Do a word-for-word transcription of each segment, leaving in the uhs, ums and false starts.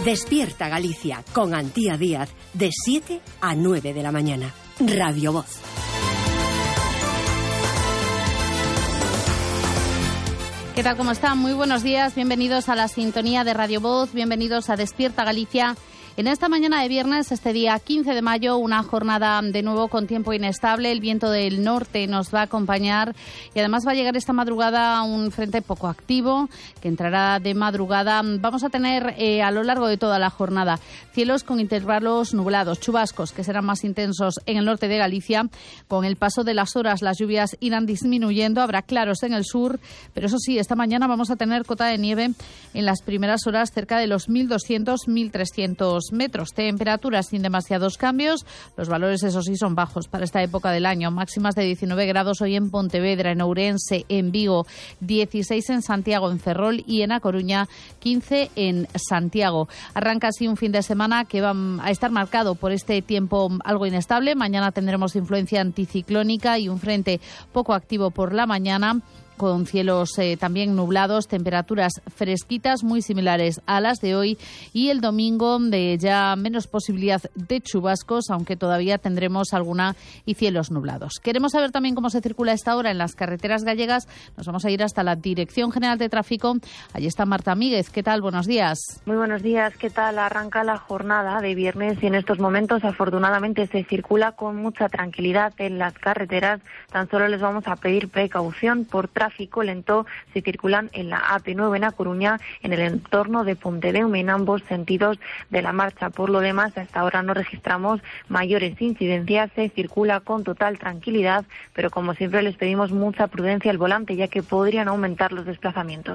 Despierta Galicia con Antía Díaz de siete a nueve de la mañana. Radio Voz. ¿Qué tal? ¿Cómo están? Muy buenos días. Bienvenidos a la sintonía de Radio Voz. Bienvenidos a Despierta Galicia. En esta mañana de viernes, este día quince de mayo, una jornada de nuevo con tiempo inestable. El viento del norte nos va a acompañar y además va a llegar esta madrugada un frente poco activo que entrará de madrugada. Vamos a tener eh, a lo largo de toda la jornada cielos con intervalos nublados, chubascos que serán más intensos en el norte de Galicia. Con el paso de las horas las lluvias irán disminuyendo, habrá claros en el sur, pero eso sí, esta mañana vamos a tener cota de nieve en las primeras horas cerca de los mil doscientos a mil trescientos metros. Temperaturas sin demasiados cambios. Los valores, eso sí, son bajos para esta época del año. Máximas de diecinueve grados hoy en Pontevedra, en Ourense, en Vigo, dieciséis en Santiago, en Ferrol y en A Coruña, quince en Santiago. Arranca así un fin de semana que va a estar marcado por este tiempo algo inestable. Mañana tendremos influencia anticiclónica y un frente poco activo por la mañana, con cielos eh, también nublados, temperaturas fresquitas muy similares a las de hoy, y el domingo de ya menos posibilidad de chubascos, aunque todavía tendremos alguna y cielos nublados. Queremos saber también cómo se circula a esta hora en las carreteras gallegas. Nos vamos a ir hasta la Dirección General de Tráfico. Allí está Marta Míguez. ¿Qué tal? Buenos días. Muy buenos días. ¿Qué tal? Arranca la jornada de viernes y en estos momentos afortunadamente se circula con mucha tranquilidad en las carreteras. Tan solo les vamos a pedir precaución por tráfico lento. Se circulan en la A P nueve en A Coruña, en el entorno de Pontedeume, en ambos sentidos de la marcha. Por lo demás, hasta ahora no registramos mayores incidencias. Se circula con total tranquilidad, pero como siempre les pedimos mucha prudencia al volante, ya que podrían aumentar los desplazamientos.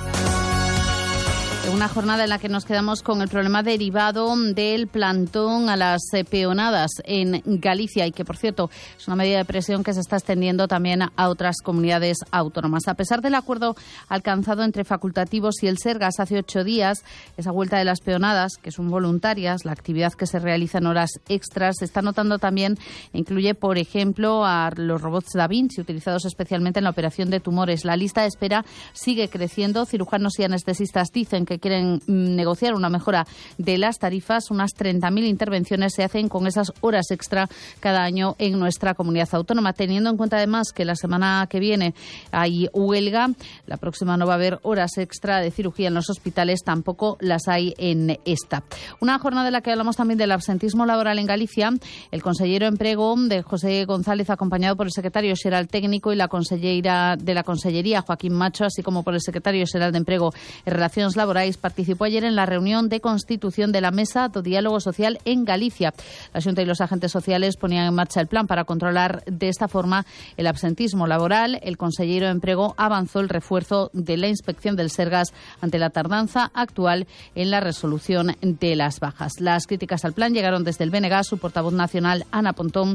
Una jornada en la que nos quedamos con el problema derivado del plantón a las peonadas en Galicia y que, por cierto, es una medida de presión que se está extendiendo también a otras comunidades autónomas. A pesar del acuerdo alcanzado entre facultativos y el Sergas hace ocho días, esa vuelta de las peonadas, que son voluntarias, la actividad que se realiza en horas extras, se está notando también, incluye, por ejemplo, a los robots Da Vinci utilizados especialmente en la operación de tumores. La lista de espera sigue creciendo. Cirujanos y anestesistas dicen que quieren negociar una mejora de las tarifas. Unas treinta mil intervenciones se hacen con esas horas extra cada año en nuestra comunidad autónoma. Teniendo en cuenta además que la semana que viene hay huelga, la próxima no va a haber horas extra de cirugía en los hospitales, tampoco las hay en esta. Una jornada en la que hablamos también del absentismo laboral en Galicia. El consellero Emprego de José González, acompañado por el secretario xeral técnico y la consellera de la Consellería, Joaquín Macho, así como por el secretario xeral de Emprego y Relaciones Laborais, participó ayer en la reunión de constitución de la Mesa do Diálogo Social en Galicia. La Xunta y los agentes sociales ponían en marcha el plan para controlar de esta forma el absentismo laboral. El consellero de Emprego avanzó el refuerzo de la inspección del Sergas ante la tardanza actual en la resolución de las bajas. Las críticas al plan llegaron desde el B N G. Su portavoz nacional, Ana Pontón,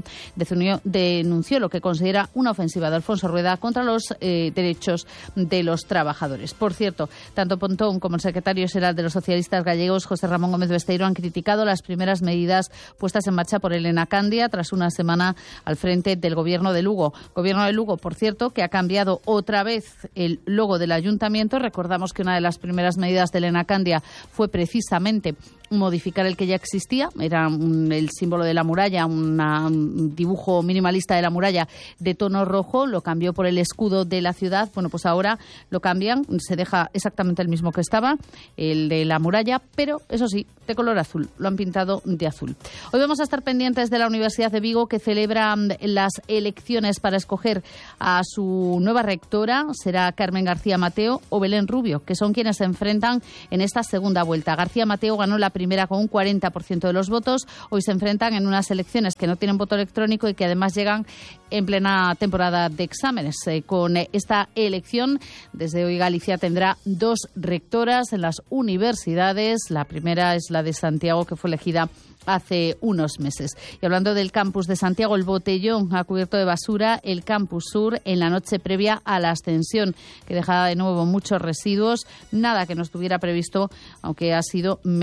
denunció lo que considera una ofensiva de Alfonso Rueda contra los eh, derechos de los trabajadores. Por cierto, tanto Pontón como el secretario xeral de los socialistas gallegos, José Ramón Gómez Besteiro, han criticado las primeras medidas puestas en marcha por Elena Candia tras una semana al frente del Gobierno de Lugo. Gobierno de Lugo, por cierto, que ha cambiado otra vez el logo del ayuntamiento. Recordamos que una de las primeras medidas de Elena Candia fue precisamente modificar el que ya existía. Era un, el símbolo de la muralla, una, un dibujo minimalista de la muralla de tono rojo. Lo cambió por el escudo de la ciudad. Bueno, pues ahora lo cambian, se deja exactamente el mismo que estaba, el de la muralla, pero eso sí, de color azul. Lo han pintado de azul. Hoy vamos a estar pendientes de la Universidad de Vigo, que celebra las elecciones para escoger a su nueva rectora. Será Carmen García Mateo o Belén Rubio, que son quienes se enfrentan en esta segunda vuelta. García Mateo ganó la primera con un cuarenta por ciento de los votos. Hoy se enfrentan en unas elecciones que no tienen voto electrónico y que además llegan en plena temporada de exámenes. Eh, con esta elección, desde hoy Galicia tendrá dos rectoras en las universidades. La primera es la de Santiago, que fue elegida hace unos meses. Y hablando del campus de Santiago, el Botellón ha cubierto de basura el campus sur en la noche previa a la ascensión, que dejaba de nuevo muchos residuos, nada que no estuviera previsto, aunque ha sido menos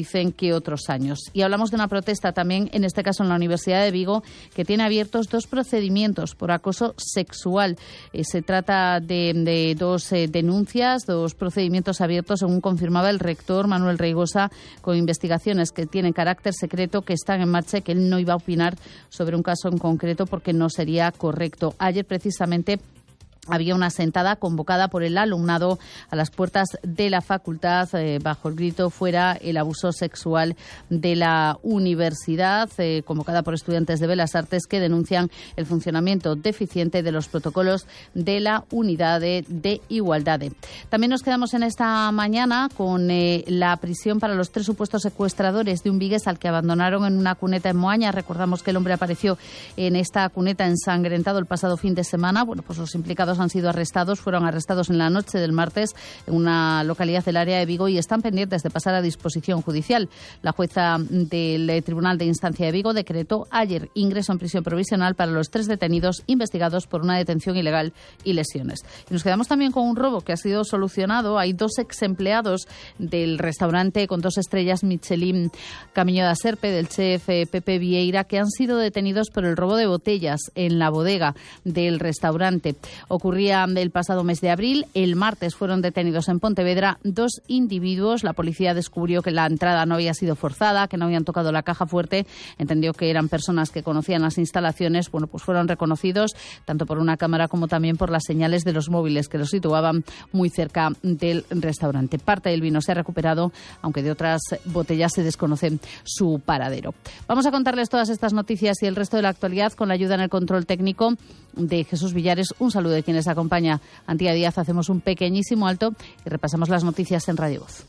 dicen, que otros años. Y hablamos de una protesta también, en este caso en la Universidad de Vigo, que tiene abiertos dos procedimientos por acoso sexual. Eh, se trata de, de dos eh, denuncias, dos procedimientos abiertos, según confirmaba el rector Manuel Reigosa, con investigaciones que tienen carácter secreto, que están en marcha y que él no iba a opinar sobre un caso en concreto porque no sería correcto. Ayer, precisamente, había una sentada convocada por el alumnado a las puertas de la facultad eh, bajo el grito "Fuera el abuso sexual de la universidad", eh, convocada por estudiantes de Belas Artes que denuncian el funcionamiento deficiente de los protocolos de la unidad de, de igualdad. También nos quedamos en esta mañana con eh, la prisión para los tres supuestos secuestradores de un vigués al que abandonaron en una cuneta en Moaña. Recordamos que el hombre apareció en esta cuneta ensangrentado el pasado fin de semana. Bueno, pues los implicados han sido arrestados, fueron arrestados en la noche del martes en una localidad del área de Vigo y están pendientes de pasar a disposición judicial. La jueza del Tribunal de Instancia de Vigo decretó ayer ingreso en prisión provisional para los tres detenidos investigados por una detención ilegal y lesiones. Y nos quedamos también con un robo que ha sido solucionado. Hay dos ex empleados del restaurante con dos estrellas Michelin Camiño da Serpe, del chef Pepe Vieira, que han sido detenidos por el robo de botellas en la bodega del restaurante. Ocurría el pasado mes de abril. El martes fueron detenidos en Pontevedra dos individuos. La policía descubrió que la entrada no había sido forzada, que no habían tocado la caja fuerte. Entendió que eran personas que conocían las instalaciones. Bueno, pues fueron reconocidos tanto por una cámara como también por las señales de los móviles que los situaban muy cerca del restaurante. Parte del vino se ha recuperado, aunque de otras botellas se desconoce su paradero. Vamos a contarles todas estas noticias y el resto de la actualidad con la ayuda en el control técnico de Jesús Villares. Un saludo de quien les acompaña, Antía Díaz. Hacemos un pequeñísimo alto y repasamos las noticias en Radio Voz.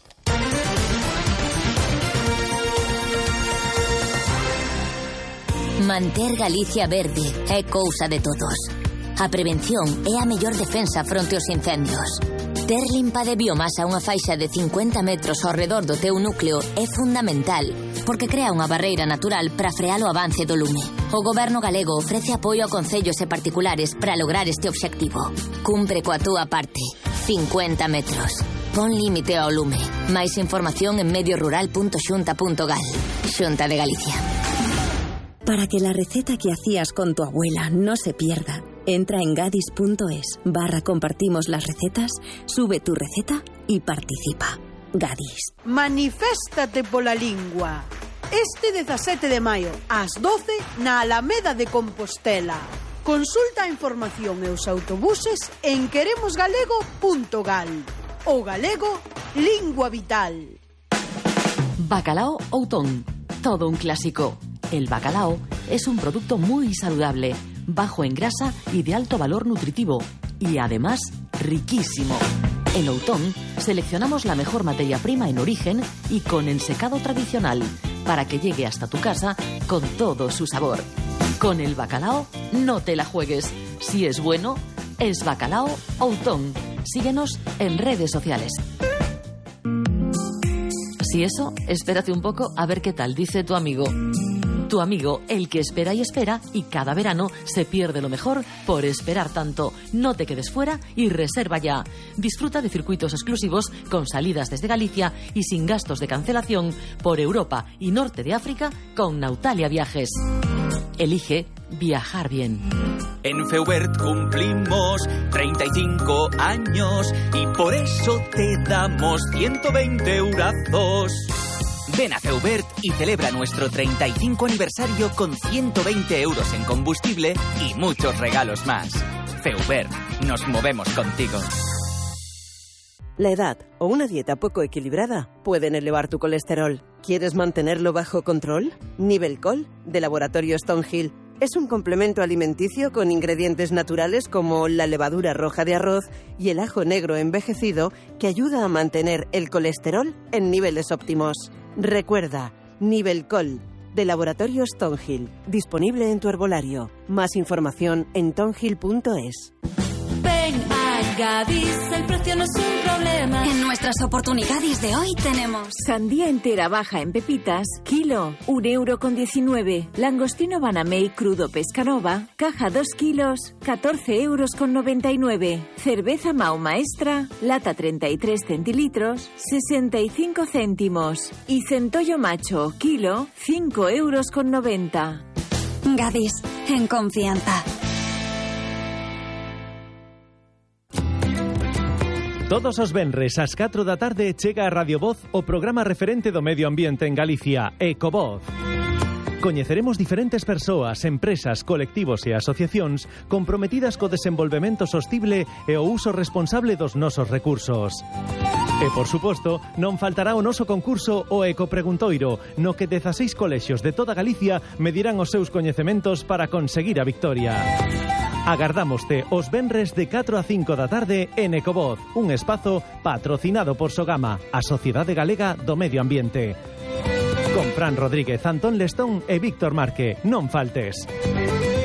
Manter Galicia verde é cousa de todos. A prevención é a mellor defensa fronte aos incendios. Ter limpa de biomasa unha faixa de cincuenta metros ao redor do teu núcleo é fundamental, porque crea unha barreira natural para frear o avance do lume. O Goberno galego ofrece apoio a concellos e particulares para lograr este obxectivo. Cumpre coa túa parte. cincuenta metros. Pon límite ao lume. Máis información en mediorural punto xunta punto gal. Xunta de Galicia. Para que la receta que hacías con tu abuela no se pierda, entra en gadis punto es barra compartimos las recetas, sube tu receta y participa. Gadis. Maniféstate pola lingua. Este dezasete de maio, ás doce, na Alameda de Compostela. Consulta a información e os autobuses en queremos galego punto gal. O galego, lingua vital. Bacalao Outón. Todo un clásico. El bacalao es un producto muy saludable, bajo en grasa y de alto valor nutritivo, y además riquísimo. En Outón seleccionamos la mejor materia prima en origen y con ensecado tradicional, para que llegue hasta tu casa con todo su sabor. Con el bacalao no te la juegues. Si es bueno, es Bacalao Outón. Síguenos en redes sociales. Si eso, espérate un poco a ver qué tal dice tu amigo. Tu amigo, el que espera y espera, y cada verano se pierde lo mejor por esperar tanto. No te quedes fuera y reserva ya. Disfruta de circuitos exclusivos con salidas desde Galicia y sin gastos de cancelación por Europa y Norte de África con Nautalia Viajes. Elige viajar bien. En Feubert cumplimos treinta y cinco años y por eso te damos ciento veinte eurazos. Ven a Feubert y celebra nuestro treinta y cinco aniversario con ciento veinte euros en combustible y muchos regalos más. Feubert, nos movemos contigo. La edad o una dieta poco equilibrada pueden elevar tu colesterol. ¿Quieres mantenerlo bajo control? Nivelcol, de Laboratorio Stonehill, es un complemento alimenticio con ingredientes naturales como la levadura roja de arroz y el ajo negro envejecido que ayuda a mantener el colesterol en niveles óptimos. Recuerda, Nivelcol, de Laboratorio Stonehill, disponible en tu herbolario. Más información en tonhill punto es. Ven a Gadis, el precio no es un problema. En nuestras oportunidades de hoy tenemos sandía entera baja en pepitas, kilo, un euro con diecinueve. Langostino Banamey crudo Pescanova, caja dos kilos, catorce euros con noventa y nueve. Cerveza Mau Maestra, lata treinta y tres centilitros, sesenta y cinco céntimos. Y centollo macho, kilo, cinco euros con noventa. Gadis, en confianza. Todos os venres ás catro da tarde chega a Radio Voz o programa referente do medio ambiente en Galicia, Ecovoz. Coñeceremos diferentes persoas, empresas, colectivos e asociacións comprometidas co desenvolvemento sostible e o uso responsable dos nosos recursos. E, por suposto, non faltará o noso concurso o Ecopreguntoiro, no que dezaseis colexios de toda Galicia medirán os seus coñecementos para conseguir a victoria. Agardámoste os venres de catro a cinco da tarde en Ecovoz, un espazo patrocinado por Sogama, a Sociedade Galega do Medio Ambiente. Con Fran Rodríguez, Antón Lestón e Víctor Marque. Non faltes.